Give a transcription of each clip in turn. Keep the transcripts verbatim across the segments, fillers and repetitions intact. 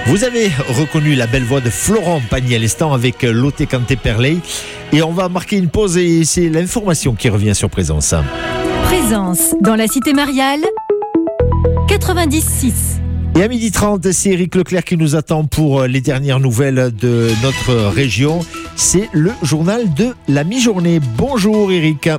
Vous avez reconnu la belle voix de Florent Pagny à l'instant avec Lotte Canté Perley. Et on va marquer une pause et c'est l'information qui revient sur Présence. Présence dans la cité mariale, quatre-vingt-dix six. Et à midi trente, c'est Eric Leclerc qui nous attend pour les dernières nouvelles de notre région. C'est le journal de la mi-journée. Bonjour Eric.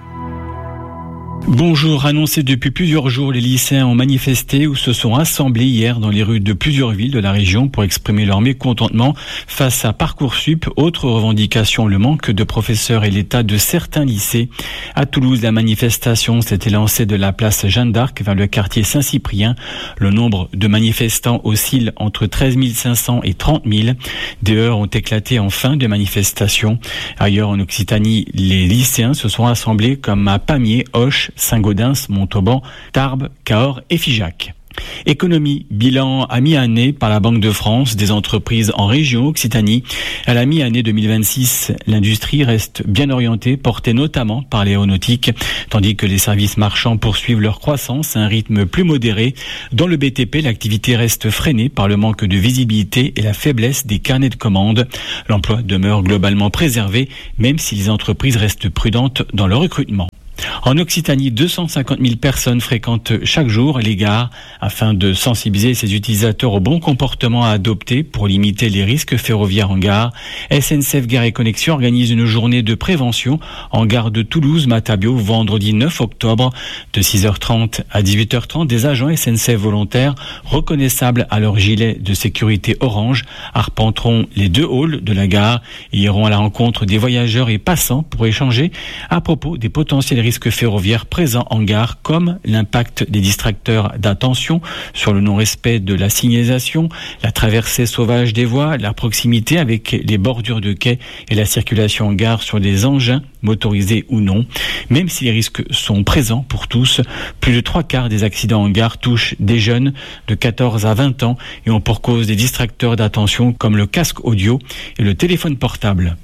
Bonjour, annoncé depuis plusieurs jours, les lycéens ont manifesté ou se sont rassemblés hier dans les rues de plusieurs villes de la région pour exprimer leur mécontentement face à Parcoursup. Autre revendication, le manque de professeurs et l'état de certains lycées. À Toulouse, la manifestation s'était lancée de la place Jeanne d'Arc vers le quartier Saint-Cyprien. Le nombre de manifestants oscille entre treize mille cinq cents et trente mille. Des heurts ont éclaté en fin de manifestation. Ailleurs en Occitanie, les lycéens se sont rassemblés comme à Pamiers, Auch, Saint-Gaudens, Montauban, Tarbes, Cahors et Figeac. Économie, bilan à mi-année par la Banque de France des entreprises en région Occitanie. À la mi-année deux mille vingt-six, l'industrie reste bien orientée, portée notamment par l'aéronautique, tandis que les services marchands poursuivent leur croissance à un rythme plus modéré. Dans le B T P, l'activité reste freinée par le manque de visibilité et la faiblesse des carnets de commandes. L'emploi demeure globalement préservé, même si les entreprises restent prudentes dans le recrutement. En Occitanie, deux cent cinquante mille personnes fréquentent chaque jour les gares afin de sensibiliser ses utilisateurs au bon comportement à adopter pour limiter les risques ferroviaires en gare. S N C F Gare et Connexion organise une journée de prévention en gare de Toulouse-Matabio vendredi neuf octobre de six heures trente à dix-huit heures trente. Des agents S N C F volontaires reconnaissables à leur gilet de sécurité orange arpenteront les deux halls de la gare et iront à la rencontre des voyageurs et passants pour échanger à propos des potentiels risques ferroviaires présents en gare, comme l'impact des distracteurs d'attention sur le non-respect de la signalisation, la traversée sauvage des voies, la proximité avec les bordures de quai et la circulation en gare sur des engins motorisés ou non. Même si les risques sont présents pour tous, plus de trois quarts des accidents en gare touchent des jeunes de quatorze à vingt ans et ont pour cause des distracteurs d'attention comme le casque audio et le téléphone portable.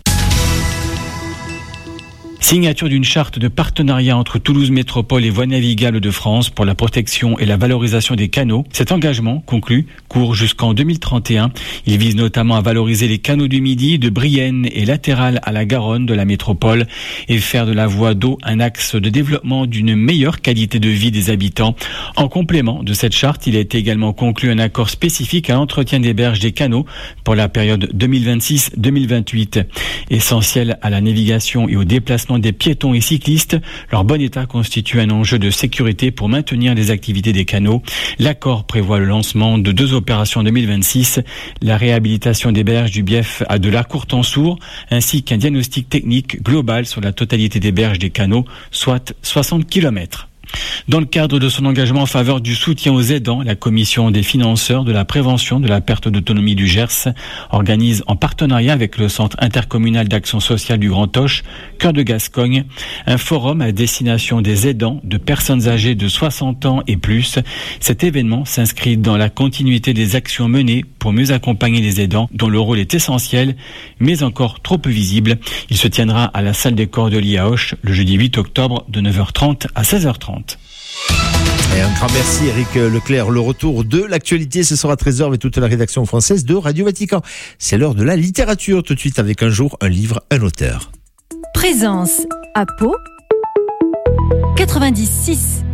Signature d'une charte de partenariat entre Toulouse Métropole et Voies navigables de France pour la protection et la valorisation des canaux. Cet engagement, conclu, court jusqu'en deux mille trente et un. Il vise notamment à valoriser les canaux du Midi, de Brienne et latéral à la Garonne de la métropole et faire de la voie d'eau un axe de développement d'une meilleure qualité de vie des habitants. En complément de cette charte, il a été également conclu un accord spécifique à l'entretien des berges des canaux pour la période deux mille vingt-six deux mille vingt-huit. Essentiel à la navigation et au déplacement des piétons et cyclistes, leur bon état constitue un enjeu de sécurité pour maintenir les activités des canaux. L'accord prévoit le lancement de deux opérations en deux mille vingt-six, la réhabilitation des berges du Bief à de la Courtansour, ainsi qu'un diagnostic technique global sur la totalité des berges des canaux, soit soixante kilomètres. Dans le cadre de son engagement en faveur du soutien aux aidants, la commission des financeurs de la prévention de la perte d'autonomie du Gers organise en partenariat avec le Centre intercommunal d'action sociale du Grand Auch, Cœur de Gascogne, un forum à destination des aidants de personnes âgées de soixante ans et plus. Cet événement s'inscrit dans la continuité des actions menées pour mieux accompagner les aidants dont le rôle est essentiel, mais encore trop peu visible. Il se tiendra à la salle des Cordeliers à Auch le jeudi huit octobre de neuf heures trente à seize heures trente. Et un grand merci Eric Leclerc. Le retour de l'actualité, ce sera treize heures avec toute la rédaction française de Radio Vatican. C'est l'heure de la littérature, tout de suite avec un jour, un livre, un auteur. Présence à Pau, quatre-vingt-dix six.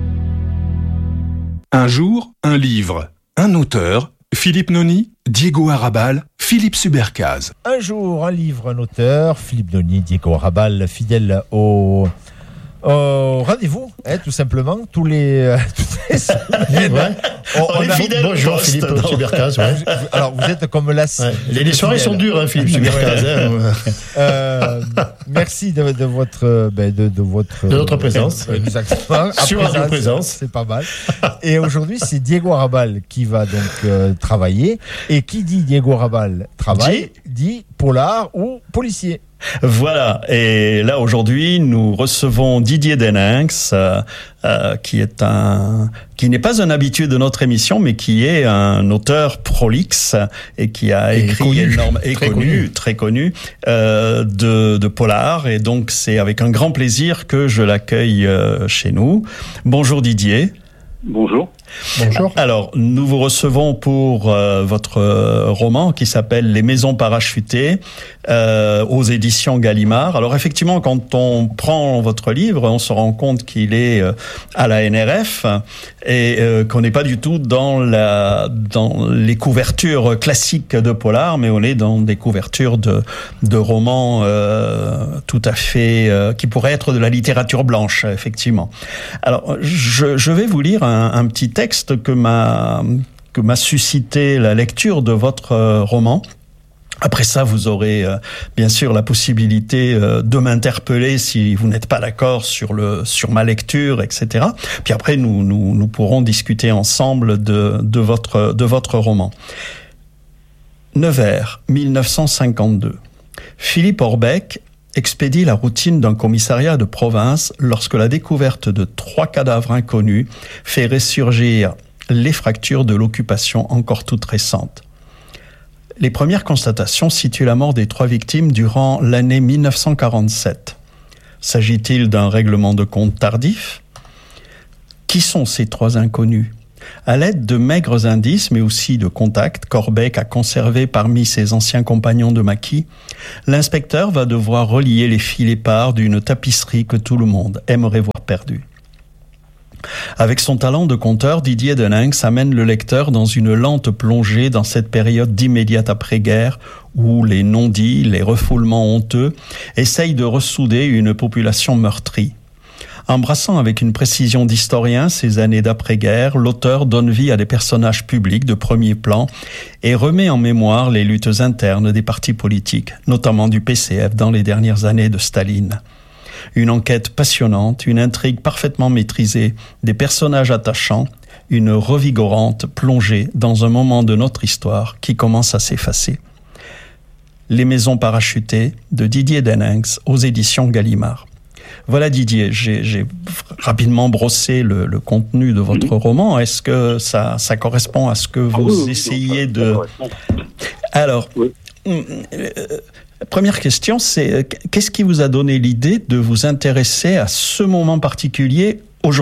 Un jour, un livre, un auteur, Philippe Noni, Diego Arrabal, Philippe Subercaz. Un jour, un livre, un auteur, Philippe Noni, Diego Arrabal, fidèle au... Euh, rendez-vous, hein, tout simplement, tous les, euh, toutes les semaines. Ouais. On, on, on est fidèles. Bonjour poste, Philippe non. Subercaz. Ouais. Alors vous êtes comme la. Ouais. Les, les soirées fidèles. Sont dures, hein, Philippe Subercaz. Hein. euh, merci de, de votre, ben, de, de votre. De notre présence. Exactement. Sur notre présence. C'est pas mal. Et aujourd'hui, c'est Diego Arrabal qui va donc euh, travailler. Et qui dit Diego Arrabal travaille, dit, dit polar ou policier. Voilà, et là aujourd'hui nous recevons Didier Deninx, euh, euh, qui est un, qui n'est pas un habitué de notre émission, mais qui est un auteur prolixe et qui a et écrit connu, énorme et très connu, connu, très connu euh, de, de polar. Et donc c'est avec un grand plaisir que je l'accueille euh, chez nous. Bonjour Didier. Bonjour. Bonjour. Alors, nous vous recevons pour euh, votre euh, roman qui s'appelle Les Maisons parachutées euh, aux éditions Gallimard. Alors, effectivement, quand on prend votre livre, on se rend compte qu'il est euh, à la N R F et euh, qu'on n'est pas du tout dans la dans les couvertures classiques de polar, mais on est dans des couvertures de de romans euh, tout à fait euh, qui pourraient être de la littérature blanche, effectivement. Alors, je, je vais vous lire un, un petit texte que m'a que m'a suscité la lecture de votre euh, roman. Après ça, vous aurez euh, bien sûr la possibilité euh, de m'interpeller si vous n'êtes pas d'accord sur le sur ma lecture, et cetera. Puis après, nous nous nous pourrons discuter ensemble de de votre de votre roman. Nevers, dix-neuf cent cinquante-deux. Philippe Orbeck expédie la routine d'un commissariat de province lorsque la découverte de trois cadavres inconnus fait ressurgir les fractures de l'occupation encore toutes récentes. Les premières constatations situent la mort des trois victimes durant l'année dix-neuf cent quarante-sept. S'agit-il d'un règlement de compte tardif ? Qui sont ces trois inconnus ? À l'aide de maigres indices, mais aussi de contacts qu'Orbeck a conservés parmi ses anciens compagnons de maquis, l'inspecteur va devoir relier les fils épars d'une tapisserie que tout le monde aimerait voir perdue. Avec son talent de conteur, Didier Deninx amène le lecteur dans une lente plongée dans cette période d'immédiate après-guerre où les non-dits, les refoulements honteux essayent de ressouder une population meurtrie. Embrassant avec une précision d'historien ces années d'après-guerre, l'auteur donne vie à des personnages publics de premier plan et remet en mémoire les luttes internes des partis politiques, notamment du P C F dans les dernières années de Staline. Une enquête passionnante, une intrigue parfaitement maîtrisée, des personnages attachants, une revigorante plongée dans un moment de notre histoire qui commence à s'effacer. Les Maisons parachutées de Didier Deninx aux éditions Gallimard. Voilà Didier, j'ai, j'ai rapidement brossé le, le contenu de votre mmh. roman. Est-ce que ça, ça correspond à ce que vous ah oui, essayez oui, de... Alors, oui. euh, première question, c'est qu'est-ce qui vous a donné l'idée de vous intéresser à ce moment particulier aujourd'hui ?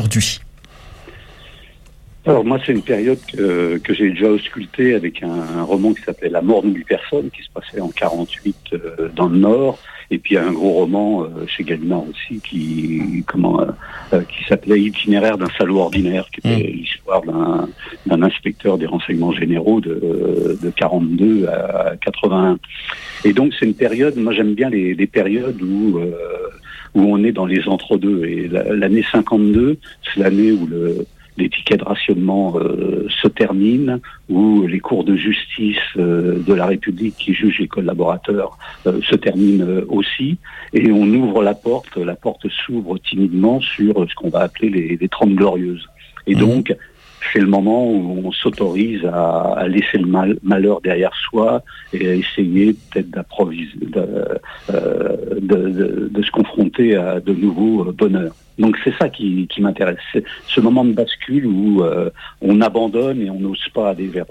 Alors moi, c'est une période que, que j'ai déjà auscultée avec un, un roman qui s'appelait La mort n'oublie personne, qui se passait en quarante-huit euh, dans le Nord. Et puis un gros roman euh, chez Gallimard aussi qui comment euh, qui s'appelait Itinéraire d'un salaud ordinaire, qui était mmh. l'histoire d'un, d'un inspecteur des renseignements généraux de, de quarante-deux à quatre-vingt-un. Et donc c'est une période, moi j'aime bien les, les périodes où euh, où on est dans les entre-deux. Et la, l'année cinquante-deux, c'est l'année où le les tickets de rationnement euh, se terminent, où les cours de justice euh, de la République qui jugent les collaborateurs euh, se terminent euh, aussi, et on ouvre la porte, la porte s'ouvre timidement sur ce qu'on va appeler les, les Trente Glorieuses. Et mmh. donc, c'est le moment où on s'autorise à, à laisser le mal, malheur derrière soi et à essayer peut-être d'improviser, de, euh, de, de, de se confronter à de nouveaux bonheurs. Donc c'est ça qui, qui m'intéresse, c'est ce moment de bascule où euh, on abandonne et on n'ose pas aller vers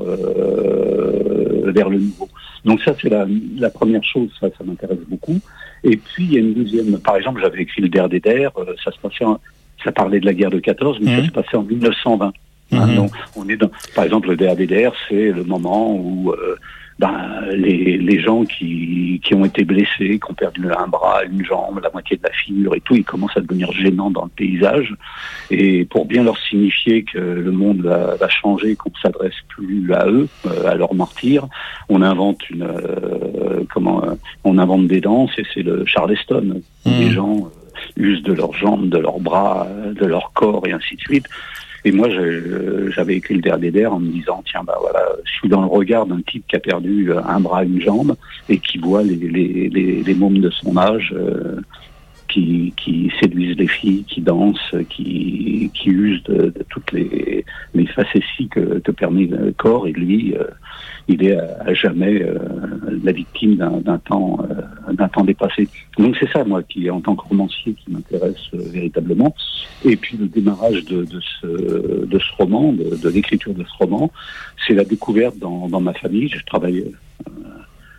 euh, vers le nouveau. Donc ça c'est la, la première chose, ça, ça m'intéresse beaucoup. Et puis il y a une deuxième, par exemple j'avais écrit le Der des Der, euh, ça se passait, en, ça parlait de la guerre de quatorze, mais mmh. ça se passait en dix-neuf cent vingt. Mmh. Hein, donc on est dans, par exemple le Der des Der, c'est le moment où euh, ben, les, les gens qui, qui ont été blessés, qui ont perdu un bras, une jambe, la moitié de la figure et tout, ils commencent à devenir gênants dans le paysage. Et pour bien leur signifier que le monde va, va changer, qu'on ne s'adresse plus à eux, euh, à leurs martyrs, on invente une, euh, comment, euh, on invente des danses et c'est le Charleston. Mmh. Les gens euh, usent de leurs jambes, de leurs bras, de leur corps et ainsi de suite. Et moi, je, j'avais écrit le Der des Der en me disant, tiens, bah voilà, je suis dans le regard d'un type qui a perdu un bras, une jambe, et qui voit les, les, les, les mômes de son âge euh, qui, qui séduisent les filles, qui dansent, qui, qui usent de, de toutes les, les facéties que, que permet le corps, et lui, euh, il est à, à jamais euh, la victime d'un, d'un temps euh, d'un temps dépassé. Donc c'est ça, moi, qui en tant que romancier, qui m'intéresse euh, véritablement. Et puis le démarrage de, de ce de ce roman, de, de l'écriture de ce roman, c'est la découverte dans, dans ma famille. Je travaille euh,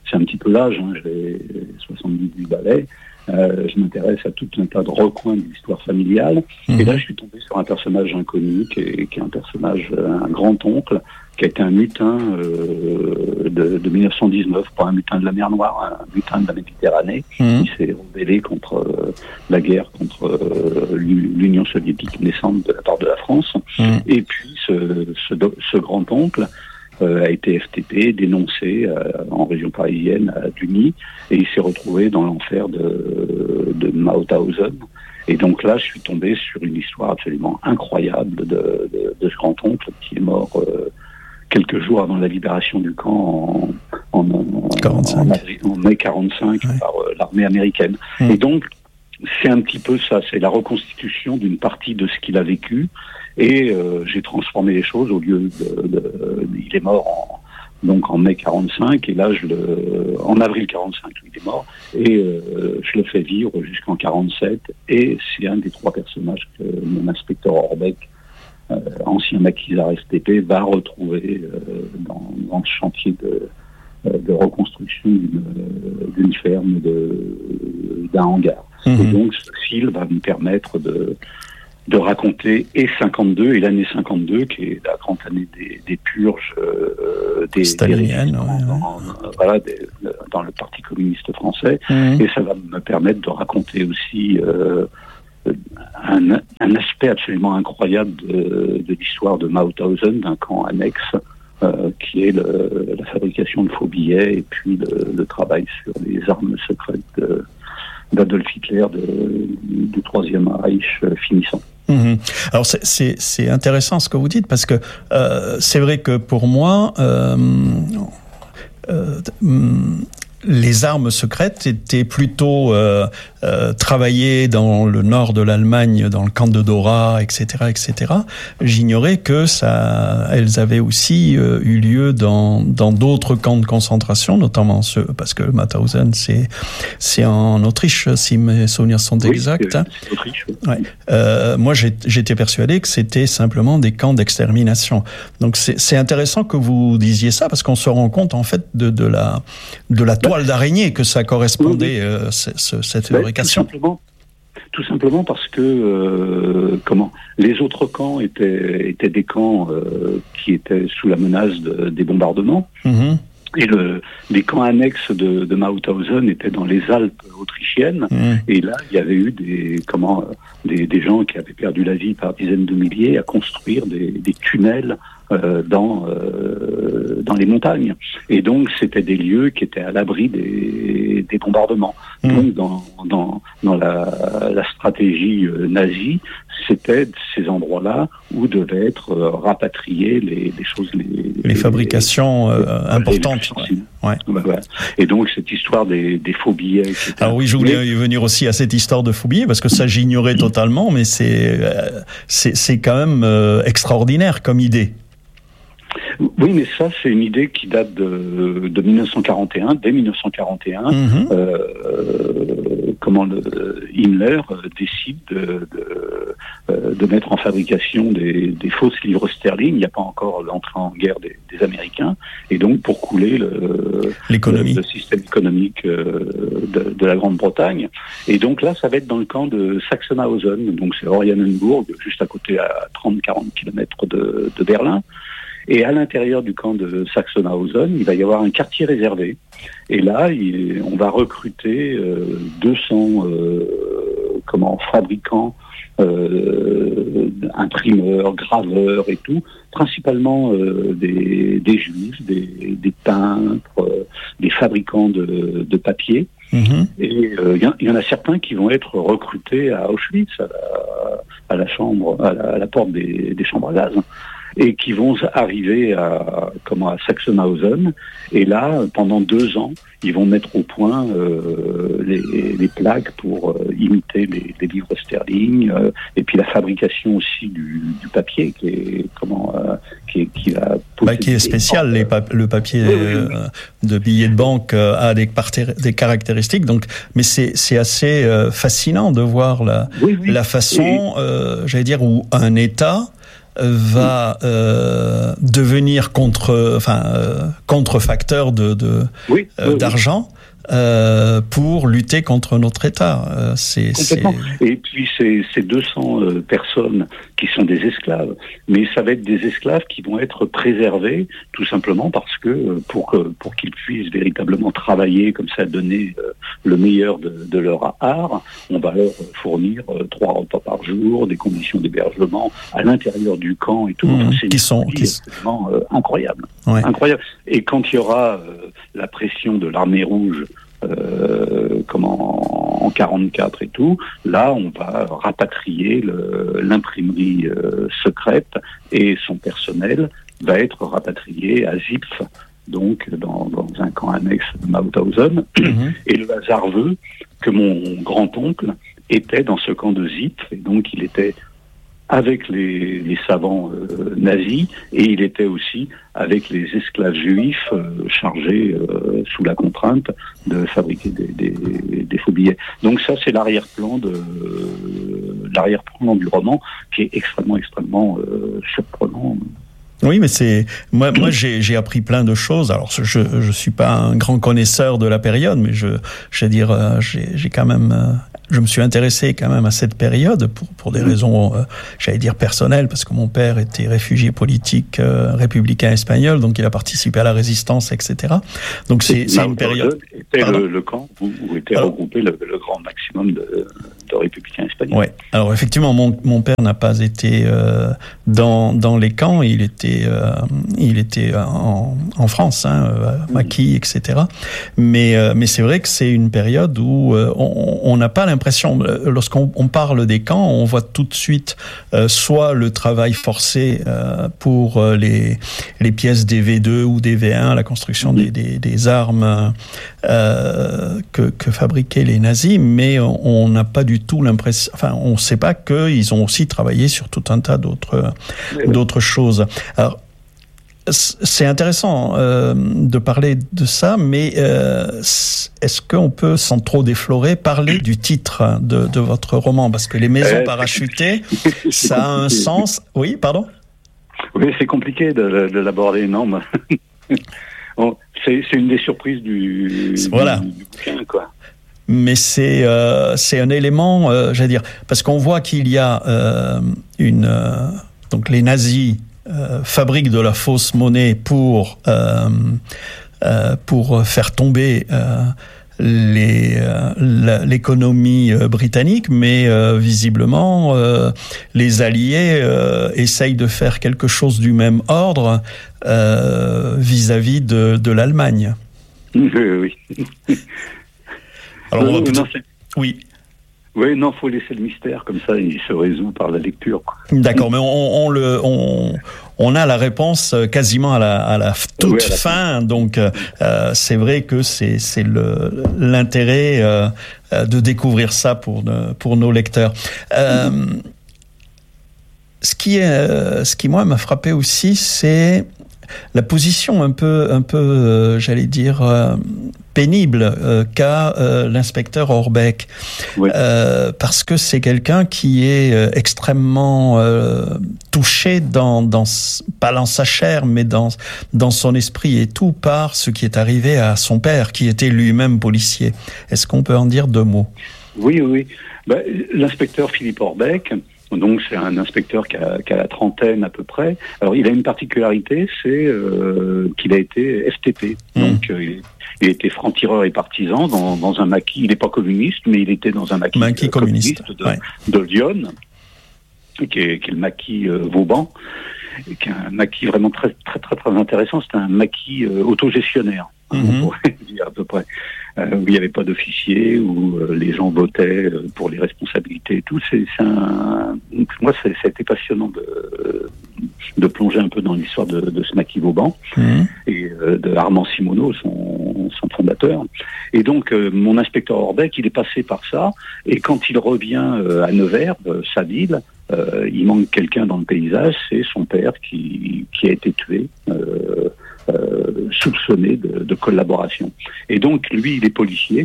c'est un petit peu l'âge, hein, j'ai soixante-dix-huit balais. Euh, je m'intéresse à tout un tas de recoins de l'histoire familiale. Mmh. Et là, je suis tombé sur un personnage inconnu, qui est, qui est un personnage, un grand-oncle, qui a été un mutin euh, de, de mille neuf cent dix-neuf, pas un mutin de la mer Noire, un mutin de la Méditerranée, mmh. qui s'est rebellé contre euh, la guerre contre euh, l'Union soviétique naissante de la part de la France. Mmh. Et puis, ce, ce, ce grand-oncle Euh, a été F T P, dénoncé euh, en région parisienne à Duny, et il s'est retrouvé dans l'enfer de, de Mauthausen. Et donc là, je suis tombé sur une histoire absolument incroyable de, de, de ce grand-oncle qui est mort euh, quelques jours avant la libération du camp en, en, en, en, en mai quarante-cinq ouais. par euh, l'armée américaine. Mmh. Et donc, c'est un petit peu ça, c'est la reconstitution d'une partie de ce qu'il a vécu. Et euh, j'ai transformé les choses au lieu de, de, de il est mort en, donc en mai quarante-cinq et là je le en avril quarante-cinq il est mort et euh, je le fais vivre jusqu'en quarante-sept et c'est un des trois personnages que mon inspecteur Orbeck, euh, ancien maquisard S T P, va retrouver euh, dans, dans le chantier de, de reconstruction d'une, d'une ferme de, d'un hangar. Mmh. Et donc ce fil va me permettre de de raconter et cinquante-deux et l'année cinquante-deux qui est la grande année des, des purges euh, des staliniennes ouais, dans, ouais. voilà, des, dans le Parti communiste français mmh. et ça va me permettre de raconter aussi euh, un, un aspect absolument incroyable de, de l'histoire de Mauthausen, d'un camp annexe euh, qui est le, la fabrication de faux billets et puis le, le travail sur les armes secrètes de, d'Adolf Hitler de, du Troisième Reich euh, finissant. Mmh. Alors c'est, c'est, c'est intéressant ce que vous dites parce que euh, c'est vrai que pour moi euh, euh, les armes secrètes étaient plutôt euh, euh, travaillées dans le nord de l'Allemagne, dans le camp de Dora, et cetera, et cetera. J'ignorais que ça, elles avaient aussi euh, eu lieu dans dans d'autres camps de concentration, notamment ceux parce que Mauthausen c'est c'est en Autriche, si mes souvenirs sont oui, exacts. C'est, c'est Autriche. Oui. Ouais. Euh, moi, j'ai, j'étais persuadé que c'était simplement des camps d'extermination. Donc c'est c'est intéressant que vous disiez ça parce qu'on se rend compte en fait de de la de la toile d'araignée que ça correspondait, oui, oui. Euh, ce, ce, cette ben, fabrication. Tout simplement, tout simplement parce que euh, comment les autres camps étaient étaient des camps euh, qui étaient sous la menace de, des bombardements. Mmh. Et le, les camps annexes de, de Mauthausen étaient dans les Alpes autrichiennes. Mmh. Et là, il y avait eu des, comment, des, des gens qui avaient perdu la vie par dizaines de milliers à construire des, des tunnels euh, dans, euh, dans les montagnes. Et donc, c'était des lieux qui étaient à l'abri des, des bombardements. Mmh. Donc, dans, dans, dans la, la stratégie euh, nazie, c'était ces endroits-là où devaient être euh, rapatriées les, les choses... Les, les, les fabrications les, euh, importantes. Ouais. Ouais. Ouais, ouais. Et donc, cette histoire des, des faux billets... et cetera. Alors oui, je voulais mais... venir aussi à cette histoire de faux billets, parce que ça, j'ignorais totalement, mais c'est, euh, c'est, c'est quand même euh, extraordinaire comme idée. Oui, mais ça, c'est une idée qui date de, de dix-neuf cent quarante et un. Dès dix-neuf cent quarante et un, mmh. euh, comment le, Himmler décide de, de, de mettre en fabrication des, des fausses livres sterling. Il n'y a pas encore l'entrée en guerre des, des Américains. Et donc, pour couler le, L'économie. le, le système économique de, de la Grande-Bretagne. Et donc là, ça va être dans le camp de Sachsenhausen. Donc, c'est Oranienburg, juste à côté, à trente à quarante kilomètres de, de Berlin. Et à l'intérieur du camp de Sachsenhausen, il va y avoir un quartier réservé. Et là, il, on va recruter euh, deux cents euh, comment, fabricants, euh, imprimeurs, graveurs et tout, principalement euh, des, des juifs, des, des peintres, euh, des fabricants de, de papier. Mmh. Et il euh, y, y en a certains qui vont être recrutés à Auschwitz, à la, à la chambre, à la, à la porte des, des chambres à gaz. Et qui vont arriver à, comment, à Sachsenhausen. Et là, pendant deux ans, ils vont mettre au point euh, les, les plaques pour euh, imiter les, les livres sterling, euh, et puis la fabrication aussi du, du papier qui est comment euh, qui est qui va bah, qui est spécial. Les pap- le papier oui, oui, oui. Euh, de billets de banque euh, a des, parter- des caractéristiques. Donc, mais c'est c'est assez euh, fascinant de voir la oui, oui. la façon, euh, j'allais dire, où un État va euh, devenir contre, enfin, euh, contrefacteur de, de oui, euh, oui, d'argent. Euh, pour lutter contre notre État. Euh, c'est, Complètement. c'est... Et puis c'est, c'est deux cents euh, personnes qui sont des esclaves, mais ça va être des esclaves qui vont être préservés tout simplement parce que euh, pour que pour qu'ils puissent véritablement travailler comme ça, donner euh, le meilleur de, de leur art, on va leur fournir euh, trois repas par jour, des conditions d'hébergement à l'intérieur du camp et tout. Mmh, c'est qui sont qui... absolument euh, incroyable, ouais. incroyable. Et quand il y aura euh, la pression de l'armée rouge, Euh, comme en, en quarante-quatre et tout, là on va rapatrier le, l'imprimerie euh, secrète et son personnel va être rapatrié à Zipf, donc dans, dans un camp annexe de Mauthausen. Mm-hmm. Et le hasard veut que mon grand-oncle était dans ce camp de Zipf, et donc il était avec les, les savants euh, nazis, et il était aussi avec les esclaves juifs euh, chargés euh, sous la contrainte de fabriquer des, des, des faux billets. Donc ça, c'est l'arrière-plan de euh, l'arrière-plan du roman, qui est extrêmement, extrêmement euh, surprenant. Oui, mais c'est moi. Moi, j'ai, j'ai appris plein de choses. Alors, je je suis pas un grand connaisseur de la période, mais je je veux dire, j'ai j'ai quand même. Je me suis intéressé quand même à cette période pour pour des raisons, euh, j'allais dire personnelles, parce que mon père était réfugié politique euh, républicain espagnol, donc il a participé à la résistance, et cetera. Donc c'est, c'est une période. C'était le, le camp où, où était Alors, regroupé le, le grand maximum de, de républicains espagnols. Ouais. Alors effectivement, mon mon père n'a pas été euh, dans dans les camps. Il était euh, il était en en France, hein, à Maquis, et cetera. Mais euh, mais c'est vrai que c'est une période où euh, on on n'a pas l'impression l'impression, lorsqu'on on parle des camps, on voit tout de suite euh, soit le travail forcé euh, pour euh, les, les pièces des V deux ou des V un, la construction des, des, des armes euh, que, que fabriquaient les nazis, mais on n'a pas du tout l'impression, enfin, on ne sait pas qu'ils ont aussi travaillé sur tout un tas d'autres, oui. d'autres choses. Alors, c'est intéressant euh, de parler de ça, mais euh, est-ce qu'on peut, sans trop déflorer, parler du titre de, de votre roman ? Parce que les maisons euh, parachutées, ça a un sens. Oui, pardon ? Oui, c'est compliqué de, de l'aborder, non mais... bon, c'est, c'est une des surprises du, voilà. du, du bouquin, quoi. Mais c'est euh, c'est un élément, euh, j'allais dire, parce qu'on voit qu'il y a euh, une euh, donc les nazis Euh, fabrique de la fausse monnaie pour euh, euh, pour faire tomber euh, les euh, la, l'économie euh, britannique, mais euh, visiblement euh, les Alliés euh, essayent de faire quelque chose du même ordre euh, vis-à-vis de, de l'Allemagne. Oui, oui. Alors on va peut-être... Oui. Oui, non, faut laisser le mystère, comme ça il se résout par la lecture. D'accord, mais on, on le, on, on a la réponse quasiment à la, à la toute oui, à la fin, fin, donc euh, c'est vrai que c'est, c'est le, l'intérêt euh, de découvrir ça pour, pour nos lecteurs. Euh, mm-hmm. Ce qui est, ce qui moi m'a frappé aussi, c'est la position un peu, un peu, euh, j'allais dire. Euh, pénible euh, qu'a euh, l'inspecteur Orbeck, oui. euh, parce que c'est quelqu'un qui est euh, extrêmement euh, touché dans, dans pas dans sa chair, mais dans dans son esprit et tout par ce qui est arrivé à son père, qui était lui-même policier. Est-ce qu'on peut en dire deux mots ? Oui, oui. Ben, l'inspecteur Philippe Orbeck. Donc c'est un inspecteur qui a, qui a la trentaine à peu près. Alors il a une particularité, c'est euh, qu'il a été F T P. Mmh. Donc euh, il, il était franc-tireur et partisan dans, dans un maquis. Il n'est pas communiste, mais il était dans un maquis, maquis euh, communiste, communiste de, ouais. de Lyon, qui est, qui est le maquis euh, Vauban, qui est un maquis vraiment très très très très intéressant. C'est un maquis euh, autogestionnaire, hein, mmh. on pourrait dire à peu près. Euh, où il n'y avait pas d'officier, où euh, les gens votaient euh, pour les responsabilités et tout. C'est, c'est un... Moi, c'est, ça a été passionnant de, de plonger un peu dans l'histoire de, de ce maquis Vauban mmh. et euh, de Armand Simoneau, son, son fondateur. Et donc, euh, mon inspecteur Orbeck, il est passé par ça, et quand il revient euh, à Nevers, euh, sa ville, euh, il manque quelqu'un dans le paysage, c'est son père qui, qui a été tué. Euh, Euh, soupçonné de, de collaboration. Et donc, lui, il est policier,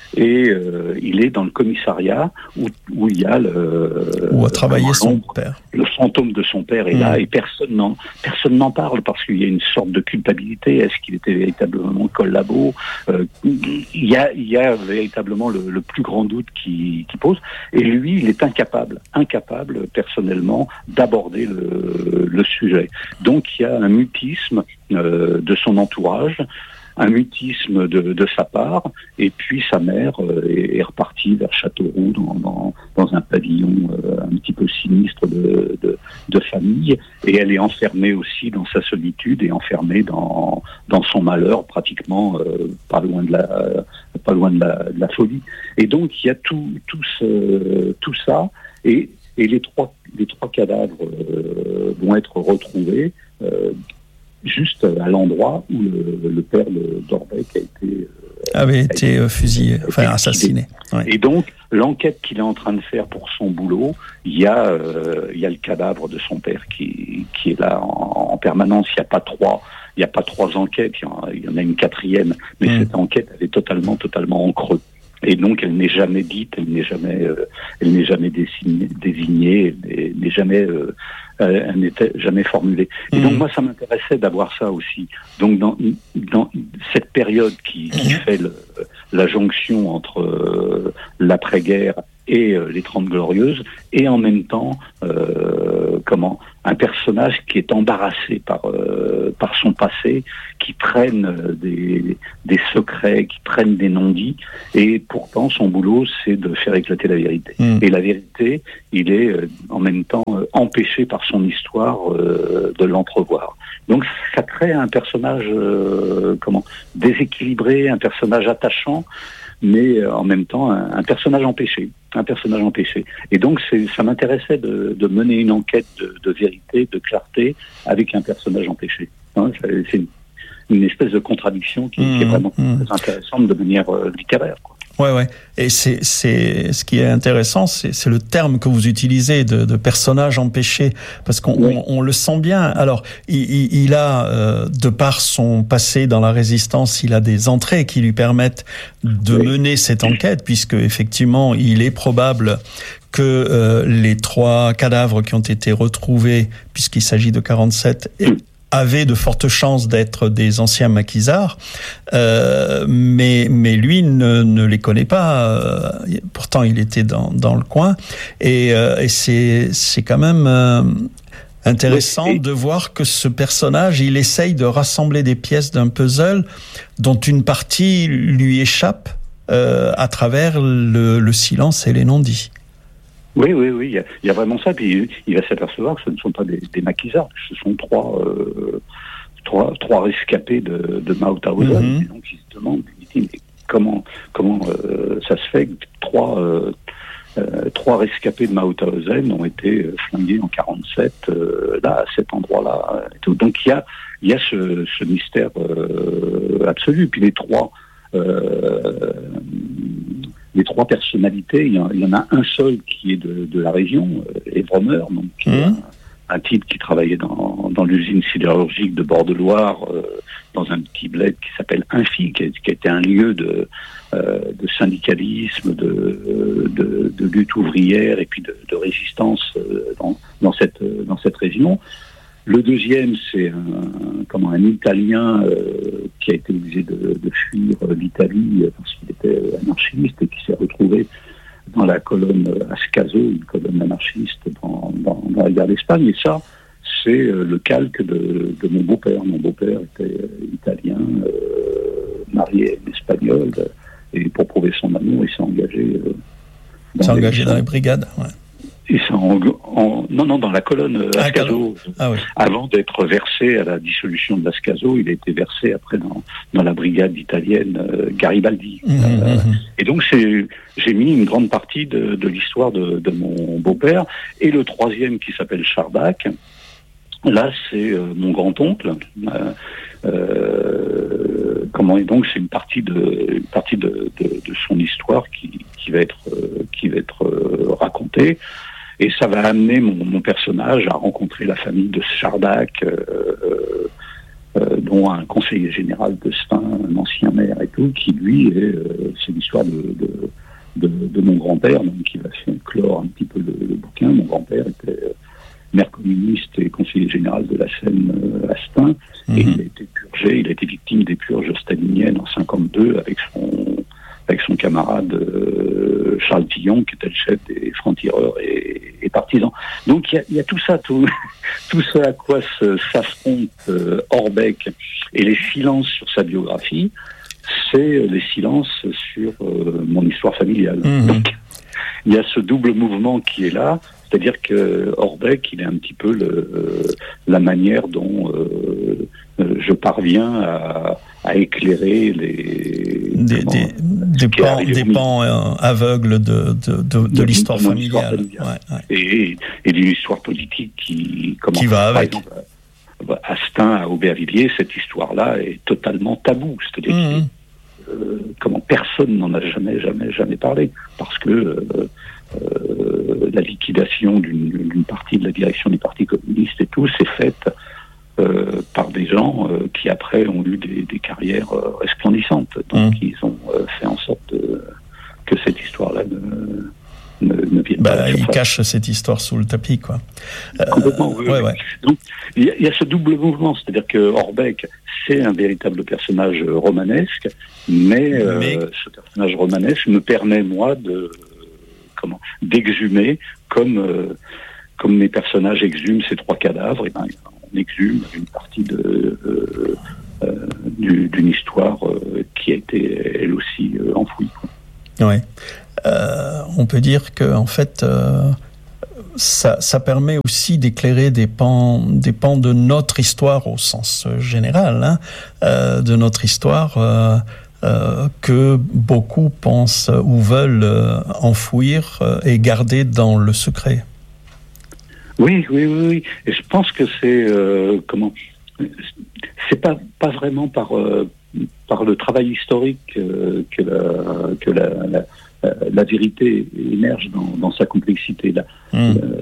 Et euh, il est dans le commissariat où, où il y a le... Où a travaillé son père. Le fantôme de son père est mmh. là et personne n'en, personne n'en parle parce qu'il y a une sorte de culpabilité. Est-ce qu'il était véritablement collabo ? euh, il, y a, il y a véritablement le, le plus grand doute qui, qui pose. Et lui, il est incapable, incapable personnellement d'aborder le, le sujet. Donc il y a un mutisme euh, de son entourage, un mutisme de, de sa part, et puis sa mère euh, est, est repartie vers Châteauroux dans, dans, dans un pavillon euh, un petit peu sinistre de, de, de famille, et elle est enfermée aussi dans sa solitude et enfermée dans, dans son malheur, pratiquement euh, pas loin de la, pas loin de la, de la folie. Et donc il y a tout, tout, ce, tout ça, et, et les trois, les trois cadavres euh, vont être retrouvés. Euh, juste à l'endroit où le, le père de Dorbeck a été euh, avait a été euh, fusillé, enfin assassiné. Ouais. Et donc l'enquête qu'il est en train de faire pour son boulot, il y a euh, il y a le cadavre de son père qui qui est là en, en permanence. Il n'y a pas trois il y a pas trois enquêtes, il y en a, il y en a une quatrième, mais mmh. cette enquête elle est totalement totalement en creux. Et donc elle n'est jamais dite, elle n'est jamais, euh, elle n'est jamais désignée, désignée elle n'est jamais, euh, elle n'était jamais formulée. Et mmh. donc moi ça m'intéressait d'avoir ça aussi. Donc dans, dans cette période qui, qui mmh. fait le, la jonction entre euh, l'après-guerre et euh, les Trente Glorieuses, et en même temps, euh, comment, un personnage qui est embarrassé par euh, par son passé, qui traîne des des secrets, qui traîne des non-dits, et pourtant son boulot c'est de faire éclater la vérité. Mmh. Et la vérité, il est euh, en même temps euh, empêché par son histoire euh, de l'entrevoir. Donc ça crée un personnage euh, comment déséquilibré, un personnage attachant, mais euh, en même temps un, un personnage empêché. un personnage empêché. Et donc, c'est, ça m'intéressait de, de mener une enquête de, de vérité, de clarté, avec un personnage empêché. Hein, c'est une, une espèce de contradiction qui, mmh, qui est vraiment mmh. très intéressante de manière euh, littéraire, quoi. Ouais, ouais. Et c'est, c'est ce qui est intéressant, c'est, c'est le terme que vous utilisez de, de personnage empêché, parce qu'on oui. on, on le sent bien. Alors, il, il, il a, euh, de par son passé dans la résistance, il a des entrées qui lui permettent de oui. mener cette enquête, puisque effectivement, il est probable que euh, les trois cadavres qui ont été retrouvés, puisqu'il s'agit de quarante-sept, et avaient de fortes chances d'être des anciens maquisards, euh, mais mais lui ne, ne les connaît pas. Euh, pourtant, il était dans dans le coin, et, euh, et c'est c'est quand même euh, intéressant oui, et... de voir que ce personnage, il essaye de rassembler des pièces d'un puzzle dont une partie lui échappe euh, à travers le, le silence et les non-dits. Oui, oui, oui, il y a, il y a vraiment ça. Puis il va s'apercevoir que ce ne sont pas des, des maquisards, ce sont trois, euh, trois, trois rescapés de, de Mauthausen. Mm-hmm. Et donc il se demande, il dit, mais comment, comment euh, ça se fait que trois, euh, euh, trois rescapés de Mauthausen ont été flingués en quarante-sept, euh, là, à cet endroit-là. Et tout. Donc il y a, il y a ce, ce mystère euh, absolu. Puis les trois. Euh, Les trois personnalités, il y, en, il y en a un seul qui est de, de la région, euh, Evremer, donc qui mmh. est un, un type qui travaillait dans, dans l'usine sidérurgique de Bord-de-Loire, euh, dans un petit bled qui s'appelle Infi, qui, qui était un lieu de, euh, de syndicalisme, de, de, de lutte ouvrière et puis de, de résistance euh, dans, dans, cette, dans cette région. Le deuxième, c'est un, comment, un Italien euh, qui a été obligé de, de fuir l'Italie parce qu'il était anarchiste et qui s'est retrouvé dans la colonne Ascaso, une colonne anarchiste dans, dans, dans la guerre d'Espagne. Et ça, c'est euh, le calque de, de mon beau-père. Mon beau-père était euh, italien, euh, marié à une Espagnole, et pour prouver son amour, il s'est engagé euh, dans, s'est engagé dans les brigades, ouais. Ils sont en, en, non, non, dans la colonne ah, Ascaso. Ah, oui. Avant d'être versé à la dissolution de l'Ascaso, il a été versé après dans, dans la brigade italienne euh, Garibaldi. Mmh, euh, mmh. Et donc, c'est, j'ai mis une grande partie de, de l'histoire de, de mon beau-père. Et le troisième, qui s'appelle Charbach, là, c'est euh, mon grand-oncle. Euh, euh, comment et donc, c'est une partie de, une partie de, de, de son histoire qui, qui va être, euh, qui va être euh, racontée. Et ça va amener mon, mon personnage à rencontrer la famille de Charbach euh, euh, dont un conseiller général de Stein, un ancien maire et tout, qui lui, est, euh, c'est l'histoire de, de, de, de mon grand-père, donc qui va faire clore un petit peu le, le bouquin. Mon grand-père était euh, maire communiste et conseiller général de la Seine euh, à Stein, mmh. et il a été purgé, il a été victime des purges staliniennes en cinquante-deux avec son, avec son camarade euh, Charles Tillon, qui était le chef des francs-tireurs et, et partisans. Donc il y, y a tout ça, tout, tout ce à quoi se, s'affrontent euh, Orbeck et les silences sur sa biographie, c'est les silences sur euh, mon histoire familiale. Mmh. Donc il y a ce double mouvement qui est là. C'est-à-dire que Orbeck, il est un petit peu le, euh, la manière dont euh, je parviens à, à éclairer les des, comment, des, des pans, des pans euh, aveugles de, de, de, de, de l'histoire familiale, familiale. Ouais, ouais. Et, et d'une histoire politique qui, comment, qui va avec. Par exemple, à Stein, à Aubervilliers, cette histoire-là est totalement taboue. C'est-à-dire mmh. que euh, comment personne n'en a jamais, jamais, jamais parlé, parce que euh, Euh, la liquidation d'une, d'une partie de la direction du Parti communiste et tout s'est faite euh, par des gens euh, qui après ont eu des, des carrières euh, resplendissantes. Donc mmh. ils ont euh, fait en sorte de, que cette histoire-là ne, ne, ne vienne bah, pas. Ils cachent cette histoire sous le tapis, quoi. Euh, Complètement, oui. Ouais, oui. Ouais. Donc il y, y a ce double mouvement, c'est-à-dire que Orbeck, c'est un véritable personnage romanesque, mais, mais... Euh, ce personnage romanesque me permet, moi, de Comment, d'exhumer, comme, euh, comme mes personnages exhument ces trois cadavres, et ben, on exhume une partie de, euh, euh, du, d'une histoire euh, qui a été, elle aussi, euh, enfouie. Oui. Euh, on peut dire que, en fait, euh, ça, ça permet aussi d'éclairer des pans, des pans de notre histoire au sens général, hein, euh, de notre histoire. Euh, Euh, que beaucoup pensent ou veulent euh, enfouir euh, et garder dans le secret. Oui, oui, oui, oui. Et je pense que c'est euh, comment c'est pas pas vraiment par euh, par le travail historique euh, que la que la, la, la vérité émerge dans, dans sa complexité. Là, mmh.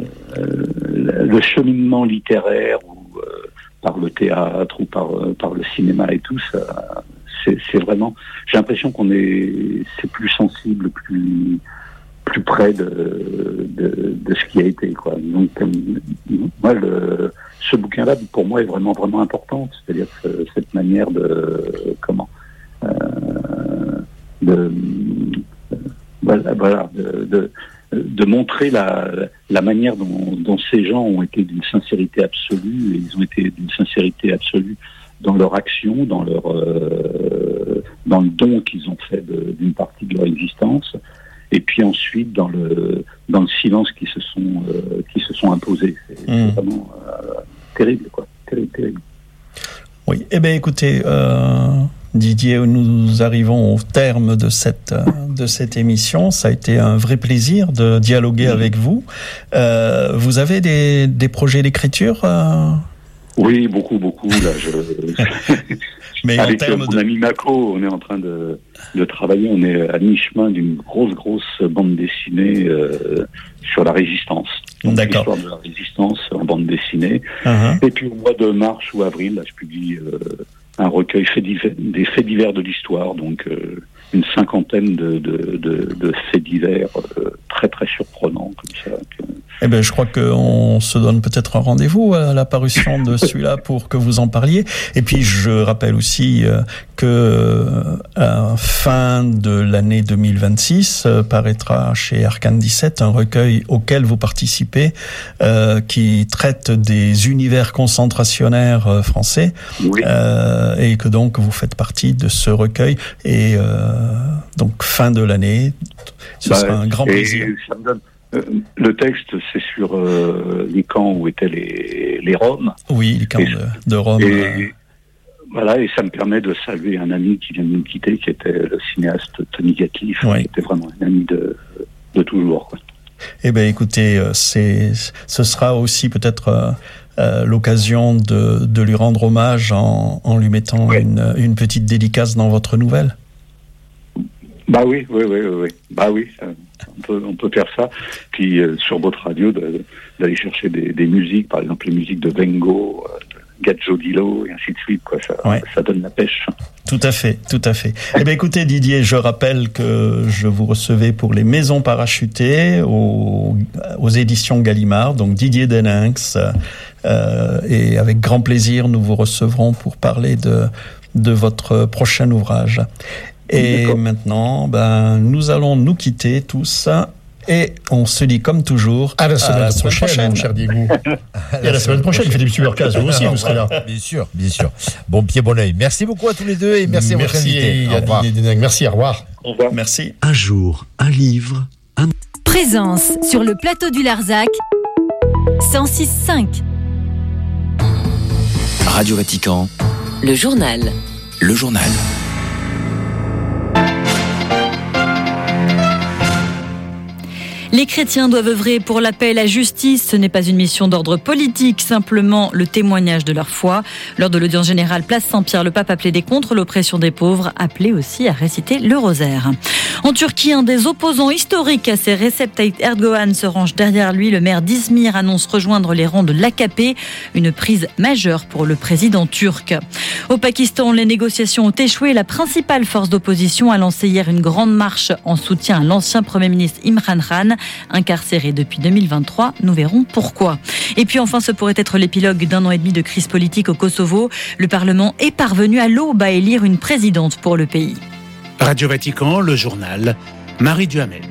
euh, le cheminement littéraire ou euh, par le théâtre ou par par le cinéma et tout ça. C'est, c'est vraiment, j'ai l'impression qu'on est, c'est plus sensible, plus, plus près de, de, de ce qui a été, quoi. Donc, moi, le, ce bouquin-là, pour moi, est vraiment, vraiment important. C'est-à-dire que cette manière de, comment, euh, de, voilà, voilà de, de, de montrer la, la manière dont, dont ces gens ont été d'une sincérité absolue, et ils ont été d'une sincérité absolue dans leur action, dans leur euh, dans le don qu'ils ont fait de, d'une partie de leur existence, et puis ensuite dans le dans le silence qui se sont euh, qui se sont imposés. C'est, mmh. c'est vraiment euh, terrible, quoi, terrible, terrible. Oui. Eh bien, écoutez, euh, Didier, nous arrivons au terme de cette de cette émission. Ça a été un vrai plaisir de dialoguer mmh. avec vous. Euh, vous avez des des projets d'écriture? Euh Oui, beaucoup, beaucoup. Là, je... Mais avec en termes mon de... ami Mako, on est en train de, de travailler. On est à mi-chemin d'une grosse, grosse bande dessinée euh, sur la résistance. Donc, D'accord. L'histoire de la résistance en bande dessinée. Uh-huh. Et puis au mois de mars ou avril, là, je publie euh, un recueil fait divers, des faits divers de l'histoire. Donc euh, une cinquantaine de, de, de, de faits divers euh, très, très surprenants comme ça. Que... Eh ben, je crois qu'on se donne peut-être un rendez-vous à la parution de celui-là pour que vous en parliez. Et puis, je rappelle aussi euh, que euh, à fin de l'année deux mille vingt-six euh, paraîtra chez Arcane dix-sept un recueil auquel vous participez, euh, qui traite des univers concentrationnaires euh, français, oui. euh, et que donc vous faites partie de ce recueil. Et euh, donc, fin de l'année, ce bah, sera un grand plaisir. Ça me donne... Le texte, c'est sur euh, les camps où étaient les, les Roms. Oui, les camps et, de, de Rome. Et, euh... Voilà, et ça me permet de saluer un ami qui vient de nous quitter, qui était le cinéaste Tony Gatliff, oui. qui était vraiment un ami de, de toujours, quoi. Eh bien, écoutez, c'est, ce sera aussi peut-être euh, euh, l'occasion de, de lui rendre hommage en, en lui mettant oui. une, une petite dédicace dans votre nouvelle. Bah oui, oui, oui, oui, oui. Bah oui, on peut, on peut faire ça. Puis euh, sur votre radio, de, d'aller chercher des, des musiques, par exemple les musiques de Vengo, euh, Gadjodilo et ainsi de suite, quoi. Ça, ouais. ça donne la pêche. Tout à fait, tout à fait. Eh bien, écoutez, Didier, je rappelle que je vous recevais pour les Maisons parachutées aux, aux éditions Gallimard, donc Didier Deninx, euh, et avec grand plaisir, nous vous recevrons pour parler de, de votre prochain ouvrage. Et D'accord. maintenant, ben, nous allons nous quitter tous. Et on se dit comme toujours à la semaine, à la semaine prochaine, prochaine, cher Diego. Et à la semaine prochaine, Philippe Subercaz, vous aussi, vous serez là. Bien sûr, bien sûr. Bon pied, bon oeil. Merci beaucoup à tous les deux et merci, merci à votre invité. Au revoir. Merci, au revoir. Au revoir. Merci. Un jour, un livre, un... Présence sur le plateau du Larzac, cent six virgule cinq. Radio Vatican. Le journal. Le journal. Les chrétiens doivent œuvrer pour la paix et la justice. Ce n'est pas une mission d'ordre politique, simplement le témoignage de leur foi. Lors de l'audience générale Place Saint-Pierre, le pape a plaidé contre l'oppression des pauvres, appelé aussi à réciter le rosaire. En Turquie, un des opposants historiques à ces Recep Tayyip Erdogan se range derrière lui. Le maire d'Izmir annonce rejoindre les rangs de l'A K P, une prise majeure pour le président turc. Au Pakistan, les négociations ont échoué. La principale force d'opposition a lancé hier une grande marche en soutien à l'ancien Premier ministre Imran Khan, incarcéré depuis deux mille vingt-trois. Nous verrons pourquoi. Et puis enfin, ce pourrait être l'épilogue d'un an et demi de crise politique au Kosovo. Le Parlement est parvenu à l'aube à élire une présidente pour le pays. Radio Vatican, le journal, Marie Duhamel.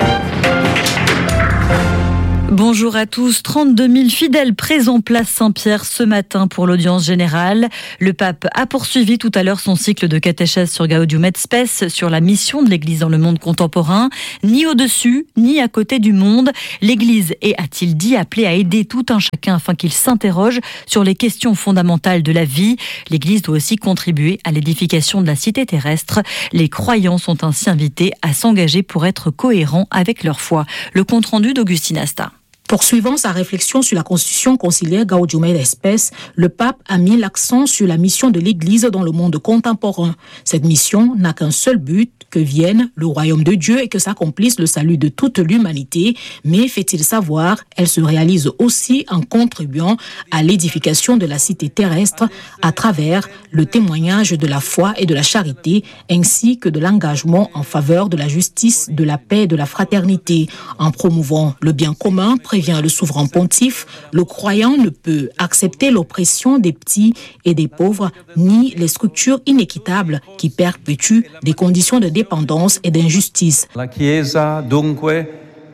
Bonjour à tous. trente-deux mille fidèles présents place Saint-Pierre ce matin pour l'audience générale. Le pape a poursuivi tout à l'heure son cycle de catéchèse sur Gaudium et Spes, sur la mission de l'Église dans le monde contemporain. Ni au-dessus, ni à côté du monde. L'Église est, a-t-il dit, appelée à aider tout un chacun afin qu'il s'interroge sur les questions fondamentales de la vie. L'Église doit aussi contribuer à l'édification de la cité terrestre. Les croyants sont ainsi invités à s'engager pour être cohérents avec leur foi. Le compte-rendu d'Augustine Asta. Poursuivant sa réflexion sur la constitution conciliaire Gaudium et Spes, le pape a mis l'accent sur la mission de l'Église dans le monde contemporain. Cette mission n'a qu'un seul but, que vienne le royaume de Dieu et que s'accomplisse le salut de toute l'humanité. Mais fait-il savoir, elle se réalise aussi en contribuant à l'édification de la cité terrestre à travers le témoignage de la foi et de la charité, ainsi que de l'engagement en faveur de la justice, de la paix et de la fraternité. En promouvant le bien commun, prévient le souverain pontife, le croyant ne peut accepter l'oppression des petits et des pauvres, ni les structures inéquitables qui perpétuent des conditions de dépendance et d'injustice. La Chiesa, dunque,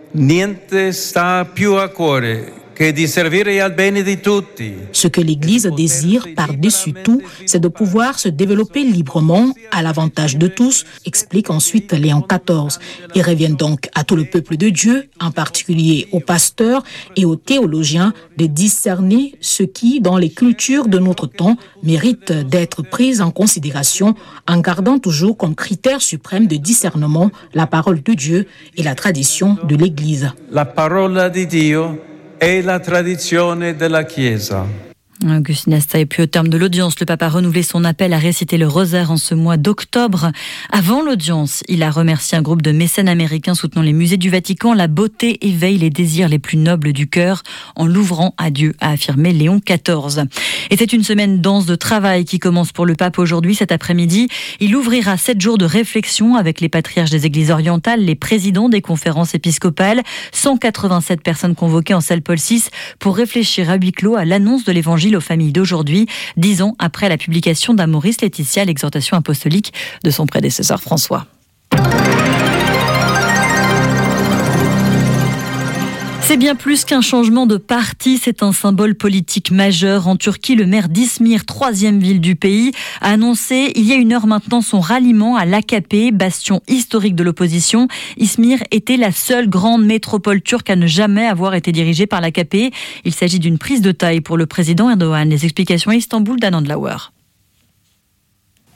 niente sta più a cuore che di servire al bene di tutti. Ce que l'Église désire par-dessus tout, c'est de pouvoir se développer librement à l'avantage de tous, explique ensuite Léon quatorze. Il revient donc à tout le peuple de Dieu, en particulier aux pasteurs et aux théologiens, de discerner ce qui, dans les cultures de notre temps, mérite d'être pris en considération, en gardant toujours comme critère suprême de discernement la parole de Dieu et la tradition de l'Église. La parola di Dio et la tradizione della Chiesa. Augustine Asta. Et puis au terme de l'audience, le pape a renouvelé son appel à réciter le rosaire en ce mois d'octobre. Avant l'audience, il a remercié un groupe de mécènes américains soutenant les musées du Vatican. La beauté éveille les désirs les plus nobles du cœur en l'ouvrant à Dieu, a affirmé Léon quatorze. Et c'est une semaine dense de travail qui commence pour le pape aujourd'hui. Cet après-midi, il ouvrira sept jours de réflexion avec les patriarches des églises orientales, les présidents des conférences épiscopales, cent quatre-vingt-sept personnes convoquées en salle Paul six pour réfléchir à huis clos à l'annonce de l'évangile aux familles d'aujourd'hui, dix ans après la publication d'Amoris Laetitia, l'exhortation apostolique de son prédécesseur François. C'est bien plus qu'un changement de parti, c'est un symbole politique majeur. En Turquie, le maire d'Izmir, troisième ville du pays, a annoncé il y a une heure maintenant son ralliement à l'A K P, bastion historique de l'opposition. Izmir était la seule grande métropole turque à ne jamais avoir été dirigée par l'A K P. Il s'agit d'une prise de taille pour le président Erdogan. Les explications à Istanbul d'Anand Lauer.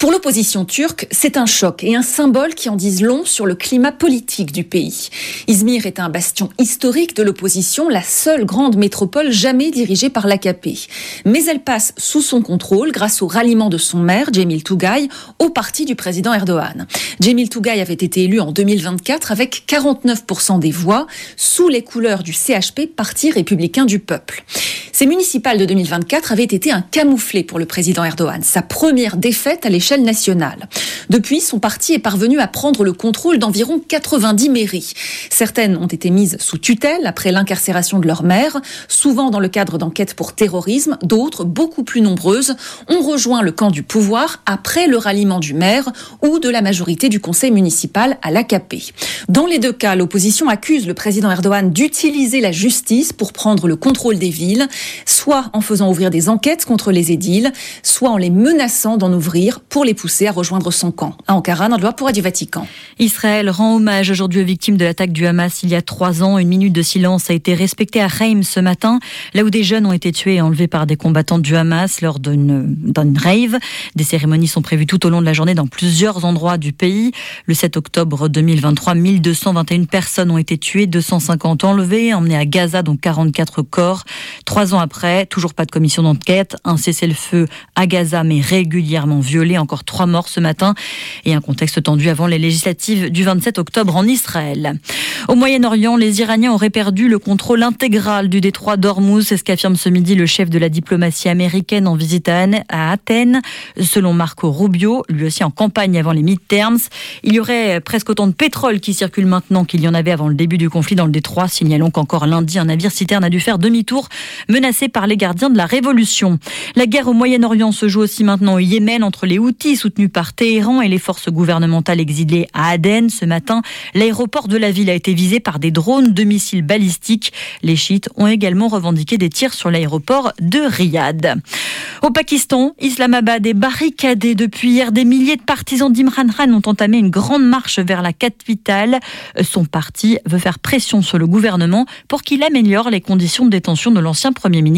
Pour l'opposition turque, c'est un choc et un symbole qui en disent long sur le climat politique du pays. Izmir est un bastion historique de l'opposition, la seule grande métropole jamais dirigée par l'A K P. Mais elle passe sous son contrôle grâce au ralliement de son maire, Cemil Tugay, au parti du président Erdogan. Cemil Tugay avait été élu en deux mille vingt-quatre avec quarante-neuf pour cent des voix, sous les couleurs du C H P, Parti républicain du peuple. Ces municipales de deux mille vingt-quatre avaient été un camouflet pour le président Erdogan, sa première défaite à l'échelle nationale. Depuis, son parti est parvenu à prendre le contrôle d'environ quatre-vingt-dix mairies. Certaines ont été mises sous tutelle après l'incarcération de leur maire, souvent dans le cadre d'enquêtes pour terrorisme. D'autres, beaucoup plus nombreuses, ont rejoint le camp du pouvoir après le ralliement du maire ou de la majorité du conseil municipal à l'A K P. Dans les deux cas, l'opposition accuse le président Erdogan d'utiliser la justice pour prendre le contrôle des villes, soit en faisant ouvrir des enquêtes contre les édiles, soit en les menaçant d'en ouvrir pour les pousser à rejoindre son camp. À Ankara, Nandloa pour Radio Vatican. Israël rend hommage aujourd'hui aux victimes de l'attaque du Hamas il y a trois ans. Une minute de silence a été respectée à Haïm ce matin, là où des jeunes ont été tués et enlevés par des combattants du Hamas lors d'une, d'une rave. Des cérémonies sont prévues tout au long de la journée dans plusieurs endroits du pays. Le sept octobre deux mille vingt-trois, mille deux cent vingt et une personnes ont été tuées, deux cent cinquante enlevées, emmenées à Gaza, dont quarante-quatre corps. Trois ans après, toujours pas de commission d'enquête, un cessez-le-feu à Gaza mais régulièrement violé, encore trois morts ce matin et un contexte tendu avant les législatives du vingt-sept octobre en Israël. Au Moyen-Orient, les Iraniens auraient perdu le contrôle intégral du détroit d'Ormuz, c'est ce qu'affirme ce midi le chef de la diplomatie américaine en visite à Athènes. Selon Marco Rubio, lui aussi en campagne avant les midterms, il y aurait presque autant de pétrole qui circule maintenant qu'il y en avait avant le début du conflit dans le détroit. Signalons qu'encore lundi, un navire citerne a dû faire demi-tour, menacé par les gardiens de la révolution. La guerre au Moyen-Orient se joue aussi maintenant au Yémen entre les Houthis soutenus par Téhéran et les forces gouvernementales exilées à Aden. Ce matin, l'aéroport de la ville a été visé par des drones de missiles balistiques. Les chiites ont également revendiqué des tirs sur l'aéroport de Riyad. Au Pakistan, Islamabad est barricadé depuis hier. Des milliers de partisans d'Imran Khan ont entamé une grande marche vers la capitale. Son parti veut faire pression sur le gouvernement pour qu'il améliore les conditions de détention de l'ancien Premier ministre.